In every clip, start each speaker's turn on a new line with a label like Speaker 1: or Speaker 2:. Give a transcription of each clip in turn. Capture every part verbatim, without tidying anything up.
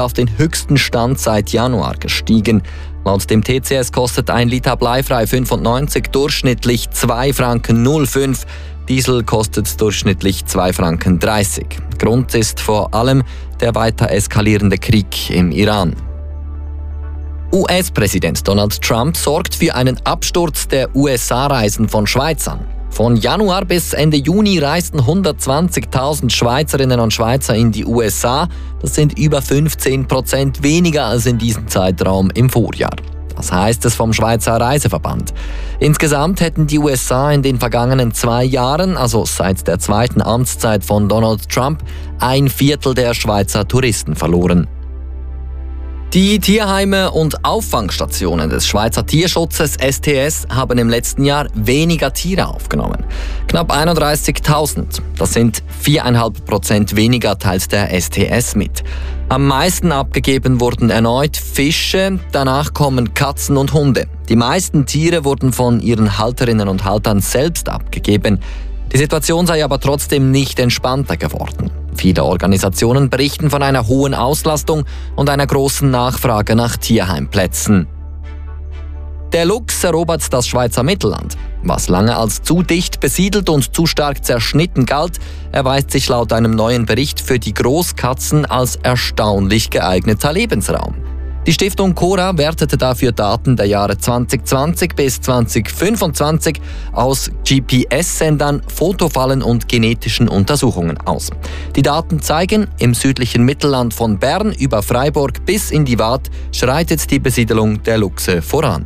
Speaker 1: auf den höchsten Stand seit Januar gestiegen. Laut dem T C S kostet ein Liter Bleifrei fünfundneunzig durchschnittlich zwei Franken null fünf. Diesel kostet durchschnittlich zwei Franken dreißig. Grund ist vor allem der weiter eskalierende Krieg im Iran. U S-Präsident Donald Trump sorgt für einen Absturz der U S A-Reisen von Schweizern. Von Januar bis Ende Juni reisten hundertzwanzigtausend Schweizerinnen und Schweizer in die U S A. Das sind über fünfzehn Prozent weniger als in diesem Zeitraum im Vorjahr. Das heißt es vom Schweizer Reiseverband. Insgesamt hätten die U S A in den vergangenen zwei Jahren, also seit der zweiten Amtszeit von Donald Trump, ein Viertel der Schweizer Touristen verloren. Die Tierheime und Auffangstationen des Schweizer Tierschutzes S T S haben im letzten Jahr weniger Tiere aufgenommen. Knapp einunddreißigtausend. Das sind vier Komma fünf Prozent weniger, teilt der S T S mit. Am meisten abgegeben wurden erneut Fische, danach kommen Katzen und Hunde. Die meisten Tiere wurden von ihren Halterinnen und Haltern selbst abgegeben. Die Situation sei aber trotzdem nicht entspannter geworden. Viele Organisationen berichten von einer hohen Auslastung und einer großen Nachfrage nach Tierheimplätzen. Der Luchs erobert das Schweizer Mittelland. Was lange als zu dicht besiedelt und zu stark zerschnitten galt, erweist sich laut einem neuen Bericht für die Großkatzen als erstaunlich geeigneter Lebensraum. Die Stiftung Cora wertete dafür Daten der Jahre zwanzig zwanzig bis zwanzig fünfundzwanzig aus G P S-Sendern, Fotofallen und genetischen Untersuchungen aus. Die Daten zeigen, im südlichen Mittelland von Bern über Freiburg bis in die Waadt schreitet die Besiedelung der Luchse voran.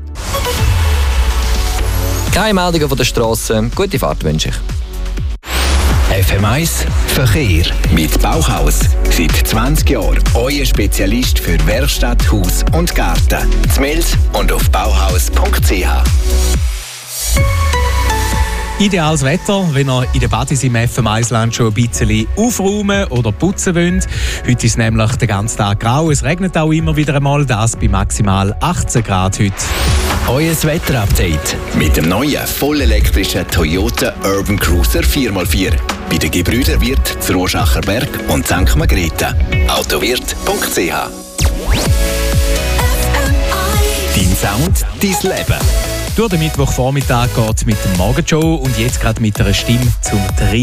Speaker 1: Keine Meldungen von der Strasse. Gute Fahrt wünsche ich.
Speaker 2: F M eins Verkehr mit Bauhaus. Seit zwanzig Jahren euer Spezialist für Werkstatt, Haus und Garten. Z'Mels und auf bauhaus punkt c h.
Speaker 3: Ideales Wetter, wenn ihr in der Badis im F M eins Land schon ein bisschen aufräumen oder putzen wollt. Heute ist es nämlich den ganzen Tag grau. Es regnet auch immer wieder einmal, das bei maximal achtzehn Grad heute.
Speaker 2: Euer Wetterupdate mit dem neuen vollelektrischen Toyota Urban Cruiser vier mal vier. Bei den Gebrüder Wirth, zu Rorschacher Berg und Sankt Margrethe. autowirt punkt c h. Dein Sound, dein Leben.
Speaker 3: Durch den Mittwochvormittag geht es mit dem Morgenshow und jetzt gerade mit einer Stimme zum drei